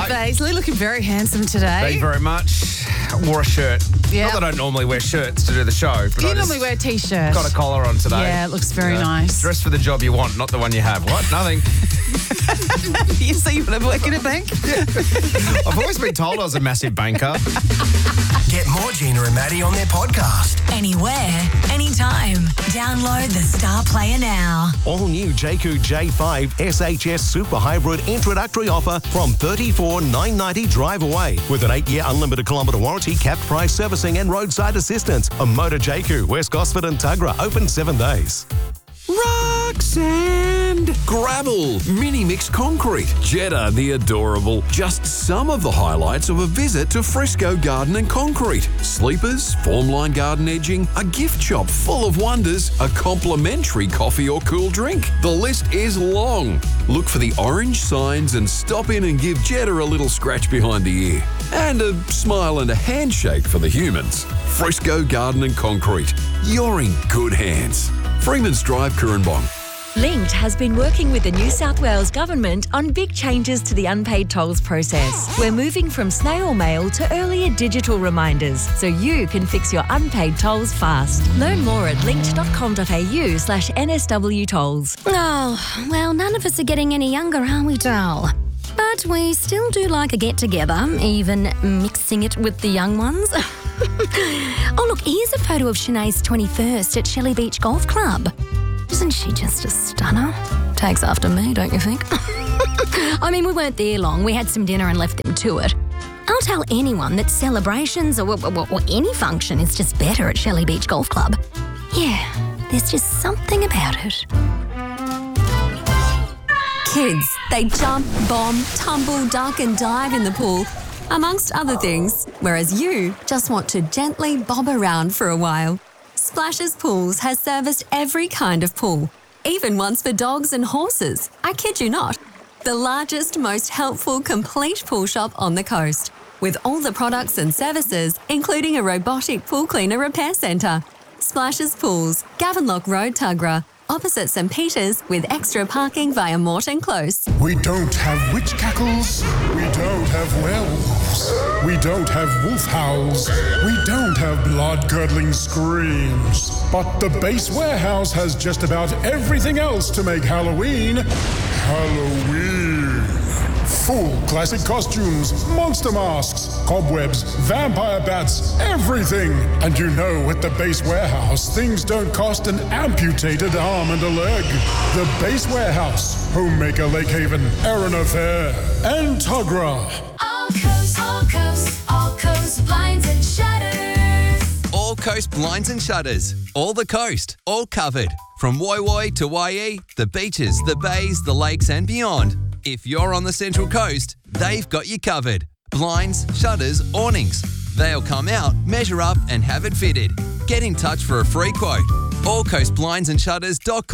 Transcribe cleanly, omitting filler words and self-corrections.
right. Paisley, looking very handsome today. Thank you very much. Wore a shirt. Yeah. Not that I don't normally wear shirts to do the show, but You I normally just wear a t-shirt. got a collar on today. Yeah, it looks very nice. Dress for the job you want, not the one you have. What? Nothing. So you want to work in a bank? I've always been told I was a massive banker. Get more Gina and Maddie on their podcast. Anywhere, anytime. Download the Star Player now. All new JQ J5 SHS Super Hybrid introductory offer from $34,990 drive away with an 8-year unlimited kilometre warranty, capped price servicing and roadside assistance. A Motor JQ, West Gosford and Tuggerah, open 7 days. Rock, sand, gravel, mini mix concrete, Jetta the adorable. Just some of the highlights of a visit to Frisco Garden and Concrete. Sleepers, formline garden edging, a gift shop full of wonders, a complimentary coffee or cool drink. The list is long. Look for the orange signs and stop in and give Jetta a little scratch behind the ear. And a smile and a handshake for the humans. Frisco Garden and Concrete. You're in good hands. Freeman's Drive, Currumbong. Linked has been working with the New South Wales Government on big changes to the unpaid tolls process. We're moving from snail mail to earlier digital reminders so you can fix your unpaid tolls fast. Learn more at linked.com.au/NSW tolls. Oh, well, none of us are getting any younger, are we, doll? But we still do like a get-together, even mixing it with the young ones. Oh, look, here's a photo of Shanae's 21st at Shelley Beach Golf Club. Isn't she just a stunner? Takes after me, don't you think? I mean, we weren't there long. We had some dinner and left them to it. I'll tell anyone that celebrations or any function is just better at Shelley Beach Golf Club. Yeah, there's just something about it. Kids, they jump, bomb, tumble, duck and dive in the pool, amongst other things, whereas you just want to gently bob around for a while. Splashes Pools has serviced every kind of pool, even ones for dogs and horses. I kid you not. The largest, most helpful, complete pool shop on the coast, with all the products and services, including a robotic pool cleaner repair centre. Splashes Pools, Gavenlock Road, Tuggerah, opposite St Peters, with extra parking via Moreton Close. We don't have witch cackles. We don't have werewolves. We don't have wolf howls. We don't have blood-curdling screams. But the Base Warehouse has just about everything else to make Halloween Halloween. Full classic costumes, monster masks, cobwebs, vampire bats, everything. And you know, at the Base Warehouse, things don't cost an amputated arm and a leg. The Base Warehouse, Homemaker Lake Haven, Erina Fair, and Tuggerah. All coast blinds and shutters. All Coast Blinds and Shutters. All the coast, all covered. From Woi Woi to Waihee, the beaches, the bays, the lakes and beyond. If you're on the Central Coast, they've got you covered. Blinds, shutters, awnings. They'll come out, measure up and have it fitted. Get in touch for a free quote. allcoastblindsandshutters.com